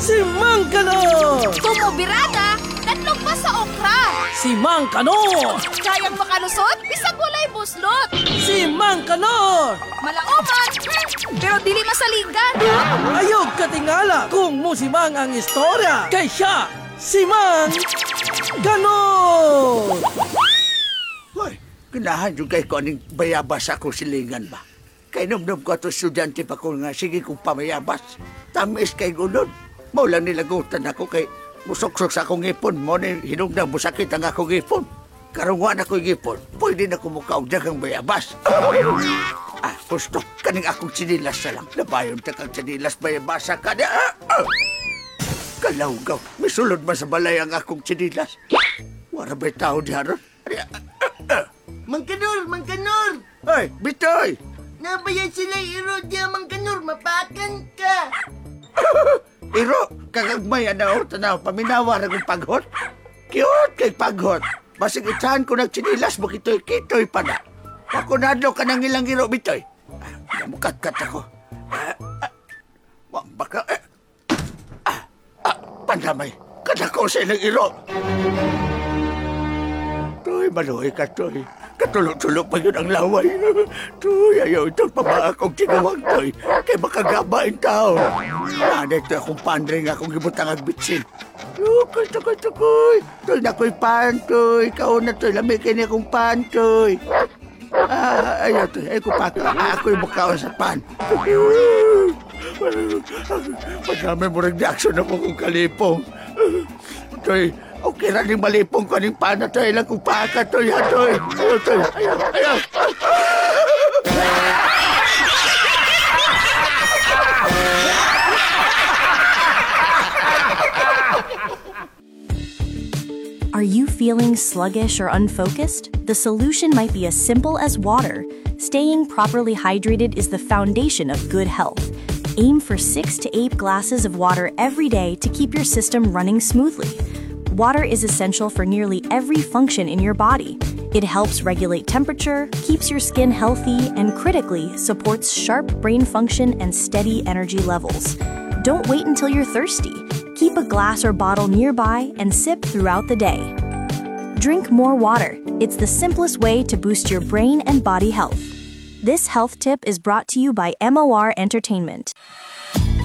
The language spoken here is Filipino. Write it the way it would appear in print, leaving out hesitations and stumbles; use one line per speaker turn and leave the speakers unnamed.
Si Mang Kanor!
Tumubirada, tatlong pa sa okra.
Si Mang Kanor!
Kayang makalusot, bisag walay buslot.
Si Mang Kanor!
Malaoman, pero dili masalingan.
Ayog katingala kung musimang ang istorya. Kay siya, si Mang Kanor!
Hoy, ganahan yung kay ko aning bayabas ako silingan ba? Kay numdum ko ato estudyante pa ko nga, sige kong pamayabas. Tamis kay gulod. Maulang nilagutan ako kay musuksok sa akong ipon mo na hinugdang musakit ang akong ipon. Karungan ako yung ipon, pwede na kumukaudyag ang bayabas. Gusto, kaning akong sinilas na lang. Nabayon ta kang sinilas bayabasa ka na. Kalawgaw, may sulod man sa balay ang akong sinilas. Wala ba'y tao diharon?
Mang Kanor!
Ay, Bitoy!
Nabayan sila iro diya, Mang Kanor, mapakan ka!
Iro, kagagmay na tanaw, paminawa na kong paghot. Cute kay paghot. Basig itsahan ko nagtsinilas mo kitoy pa na. Ako nadlo ka ng ilang iro, Bitoy. Namukat-kat ako. Baka, pandamay, kadako sa ilang iro. Toy, maluhay ka, Toy. Katulog-tulog pa yun ang laway. Toy, ayaw itong pama akong tinawag, Toy. Kaya makagabain tao. Nanay ito akong pandre nga akong gibutang agbitsin. Tukoy. Toy, nako'y pan, Toy. Kauna, Toy. Lamikin niya akong pan, Toy. Ayaw, Toy. Ay, kupaka. Ako'y bukawan sa pan. Pagkami mo rin reaction na po kong kalipong. Toy, okay na rin malipong ko ning pana, Toy. Ilang kupaka, Toy, ha, Toy. Ayaw, Toy. Ayaw.
Are you feeling sluggish or unfocused? The solution might be as simple as water. Staying properly hydrated is the foundation of good health. Aim for 6 to 8 glasses of water every day to keep your system running smoothly. Water is essential for nearly every function in your body. It helps regulate temperature, keeps your skin healthy, and critically supports sharp brain function and steady energy levels. Don't wait until you're thirsty. Keep a glass or bottle nearby and sip throughout the day. Drink more water. It's the simplest way to boost your brain and body health. This health tip is brought to you by MOR Entertainment.